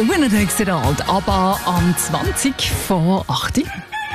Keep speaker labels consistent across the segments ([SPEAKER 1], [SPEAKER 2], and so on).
[SPEAKER 1] Winner takes it all, aber am 20 vor 8.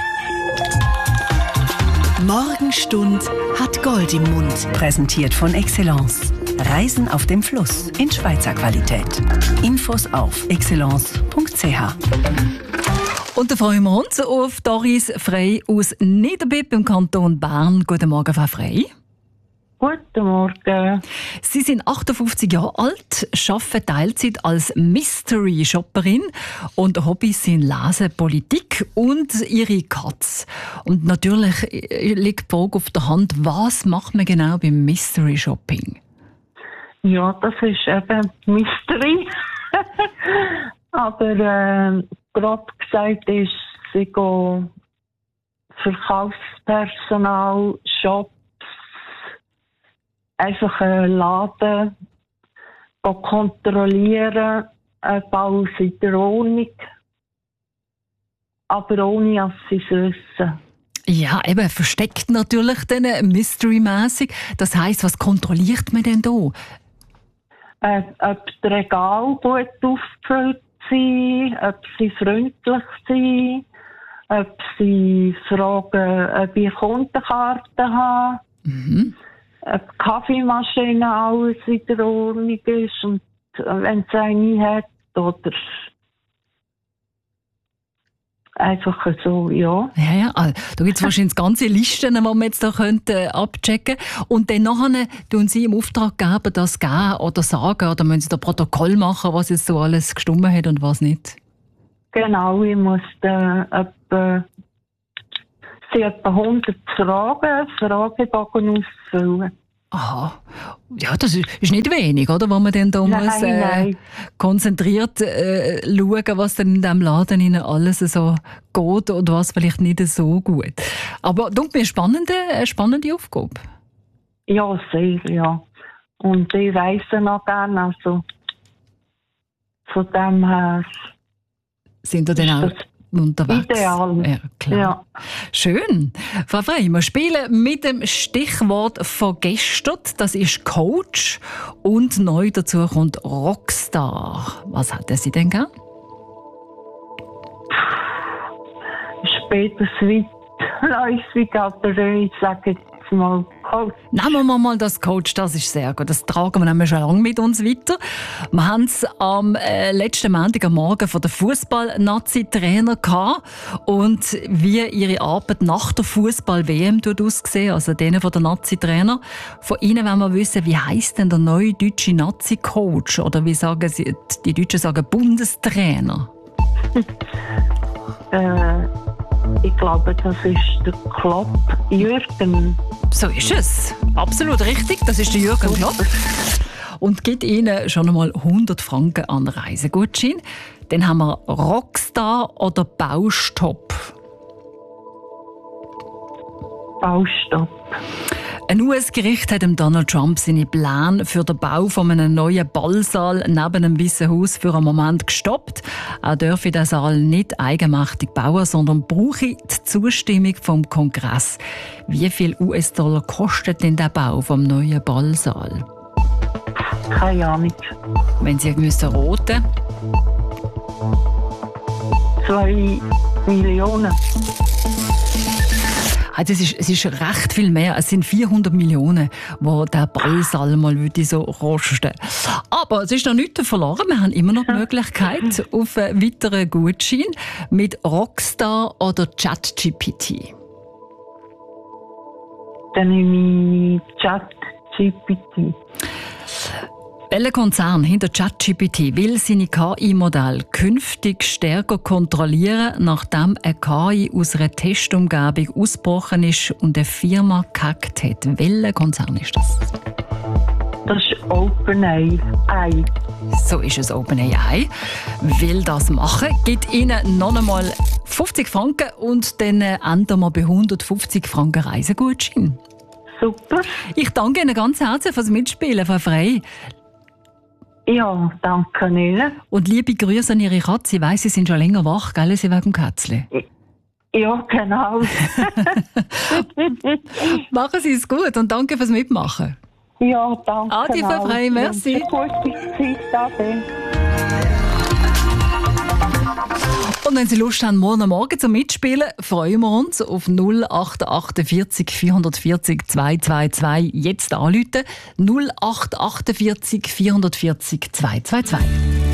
[SPEAKER 2] Morgenstund hat Gold im Mund. Präsentiert von Excellence. Reisen auf dem Fluss in Schweizer Qualität. Infos auf excellence.ch.
[SPEAKER 1] Und da freuen wir uns auf Doris Frey aus Niederbipp im Kanton Bern. Guten Morgen, Frau Frey.
[SPEAKER 3] Guten Morgen.
[SPEAKER 1] Sie sind 58 Jahre alt, arbeiten Teilzeit als Mystery-Shopperin und Hobbys sind Lesen, Politik und ihre Katze. Und natürlich liegt die Frage auf der Hand, was macht man genau beim Mystery-Shopping?
[SPEAKER 3] Ja, das ist eben Mystery. Aber grob gesagt ist, sie gehen Verkaufspersonal, Shops, einfach einen Laden kontrollieren, ob alles in der Ordnung, aber ohne, dass sie es wissen.
[SPEAKER 1] Ja, eben versteckt natürlich dann mystery-mässig. Das heisst, was kontrolliert man denn da?
[SPEAKER 3] Ob die Regale gut aufgefüllt sind, ob sie freundlich sind, ob sie fragen, ob ich Kundenkarten habe.
[SPEAKER 1] Mhm.
[SPEAKER 3] Ob die Kaffeemaschine alles in der Ordnung ist und wenn es eine hat oder einfach so, ja.
[SPEAKER 1] Ja. Da gibt es wahrscheinlich ganze Listen, die man jetzt da abchecken könnte. Und dann nachher tun Sie im Auftraggeber das geben oder sagen, oder müssen Sie da Protokoll machen, was jetzt so alles gestimmt hat und was nicht?
[SPEAKER 3] Genau, ich muss sie etwa 100 Fragebogen ausfüllen.
[SPEAKER 1] Aha. Ja, das ist nicht wenig, oder? Wo man dann da
[SPEAKER 3] Nein.
[SPEAKER 1] Konzentriert schauen, was dann in diesem Laden Ihnen alles so geht oder was vielleicht nicht so gut. Aber das ist eine spannende Aufgabe.
[SPEAKER 3] Ja, sehr, ja. Und ich weiss noch gerne, also von dem her
[SPEAKER 1] sind da dann auch unterwegs.
[SPEAKER 3] Ideal.
[SPEAKER 1] Ja, klar.
[SPEAKER 3] Ja.
[SPEAKER 1] Schön. Frau Frey, wir spielen mit dem Stichwort von gestern. Das ist Coach. Und neu dazu kommt Rockstar. Was hätten Sie denn gern?
[SPEAKER 3] Später weitläufig, aber ich sage jetzt mal Coach.
[SPEAKER 1] Nehmen wir mal das Coach, das ist sehr gut. Das tragen wir nämlich schon lange mit uns weiter. Wir haben es am letzten Montag am Morgen von der Fußball-Nazi-Trainer gehabt und wie ihre Arbeit nach der Fußball-WM aussehen, also denen von der Nazi-Trainer. Von Ihnen wollen wir wissen, wie heisst denn der neue deutsche Nazi-Coach? Oder wie sagen Sie, die Deutschen sagen Bundestrainer?
[SPEAKER 3] Ich glaube, das ist der Klopp Jürgen.
[SPEAKER 1] So ist es. Absolut richtig. Das ist der Jürgen Klopp. Und gibt Ihnen schon einmal 100 Franken an Reisegutschein. Dann haben wir Rockstar oder Baustopp.
[SPEAKER 3] Baustopp.
[SPEAKER 1] Ein US-Gericht hat Donald Trump seine Pläne für den Bau von einem neuen Ballsaal neben dem Weißen Haus für einen Moment gestoppt. Er dürfe den Saal nicht eigenmächtig bauen, sondern brauche die Zustimmung vom Kongress. Wie viel US-Dollar kostet denn der Bau vom neuen Ballsaal?
[SPEAKER 3] Keine Ahnung.
[SPEAKER 1] Wenn Sie müssen roten?
[SPEAKER 3] 2 Millionen.
[SPEAKER 1] Es ist recht viel mehr. Es sind 400 Millionen, die der Ballsaal mal so kosten. Aber es ist noch nichts verloren. Wir haben immer noch die Möglichkeit auf einen weiteren Gutschein mit Rockstar oder ChatGPT.
[SPEAKER 3] Dann nehme ich ChatGPT.
[SPEAKER 1] Welcher Konzern hinter ChatGPT will seine KI-Modelle künftig stärker kontrollieren, nachdem eine KI aus einer Testumgebung ausgebrochen ist und eine Firma gehackt hat? Welcher Konzern ist das?
[SPEAKER 3] Das ist OpenAI.
[SPEAKER 1] So ist es. OpenAI will das machen, gibt Ihnen noch einmal 50 Franken und dann enden wir bei 150 Franken Reisegutschein.
[SPEAKER 3] Super.
[SPEAKER 1] Ich danke Ihnen ganz herzlich fürs Mitspielen, Frau Frey.
[SPEAKER 3] Ja, danke Ihnen.
[SPEAKER 1] Und liebe Grüße an Ihre Katze. Ich weiss, Sie sind schon länger wach, gell? Sie wegen dem Kätzchen.
[SPEAKER 3] Ja, genau.
[SPEAKER 1] Machen Sie es gut und danke fürs Mitmachen.
[SPEAKER 3] Ja, danke.
[SPEAKER 1] Adi, Frau Frey, merci.
[SPEAKER 3] Eine gute Zeit, Ade.
[SPEAKER 1] Und wenn Sie Lust haben, morgen Morgen zum Mitspielen, freuen wir uns auf 0848 440 222. Jetzt anrufen. 0848 440 222.